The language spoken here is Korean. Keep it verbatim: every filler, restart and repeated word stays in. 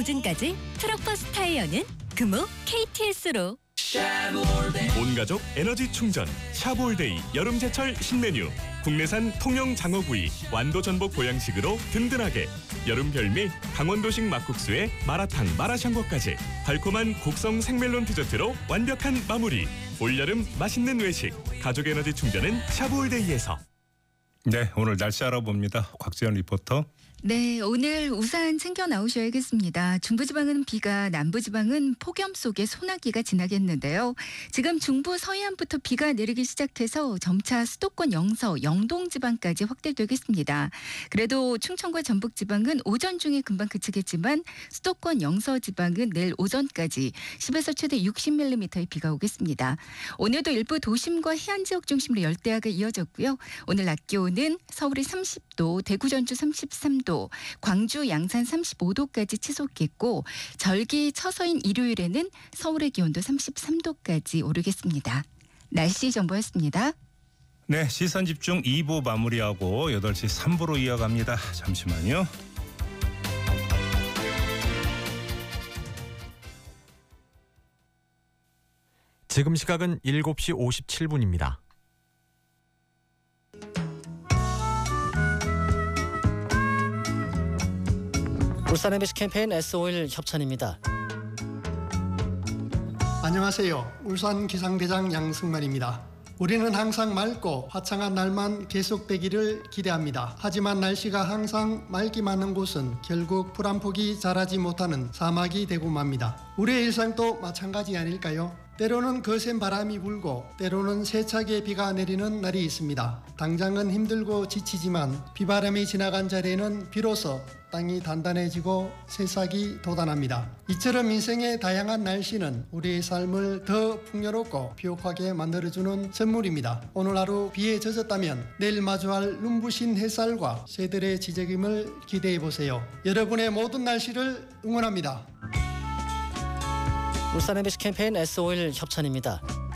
시즌까지 트럭버스 타이어는 금호 케이티에스로. 온가족 에너지 충전 샤볼데이 여름제철 신메뉴. 국내산 통영 장어구이 완도 전복 보양식으로 든든하게. 여름 별미 강원도식 막국수에 마라탕 마라샹궈까지 달콤한 곡성 생멜론 디저트로 완벽한 마무리. 올여름 맛있는 외식 가족 에너지 충전은 샤볼데이에서. 네, 오늘 날씨 알아봅니다. 곽지연 리포터. 네, 오늘 우산 챙겨 나오셔야겠습니다. 중부지방은 비가, 남부지방은 폭염 속에 소나기가 지나겠는데요. 지금 중부 서해안부터 비가 내리기 시작해서 점차 수도권 영서, 영동지방까지 확대되겠습니다. 그래도 충청과 전북지방은 오전 중에 금방 그치겠지만 수도권 영서지방은 내일 오전까지 십에서 최대 육십 밀리미터의 비가 오겠습니다. 오늘도 일부 도심과 해안지역 중심으로 열대야가 이어졌고요. 오늘 낮 기온은 서울이 삼십 도, 대구 전주 삼십삼 도, 광주 양산 삼십오 도까지 치솟겠고 절기 처서인 일요일에는 서울의 기온도 삼십삼 도까지 오르겠습니다. 날씨 정보였습니다. 네, 시선집중 이 부 마무리하고 여덟 시 삼 부로 이어갑니다. 잠시만요. 지금 시각은 일곱 시 오십칠 분입니다. 울산 엠비씨 캠페인 에스오일 협찬입니다. 안녕하세요. 울산 기상대장 양승만입니다. 우리는 항상 맑고 화창한 날만 계속되기를 기대합니다. 하지만 날씨가 항상 맑기만 한 곳은 결국 풀 한 폭이 자라지 못하는 사막이 되고 맙니다. 우리의 일상도 마찬가지 아닐까요? 때로는 거센 바람이 불고 때로는 세차게 비가 내리는 날이 있습니다. 당장은 힘들고 지치지만 비바람이 지나간 자리에는 비로소 땅이 단단해지고 새싹이 돋아납니다. 이처럼 인생의 다양한 날씨는 우리의 삶을 더 풍요롭고 비옥하게 만들어주는 선물입니다. 오늘 하루 비에 젖었다면 내일 마주할 눈부신 햇살과 새들의 지저김을 기대해보세요. 여러분의 모든 날씨를 응원합니다. 울산 엠비씨 캠페인 에스오일 협찬입니다.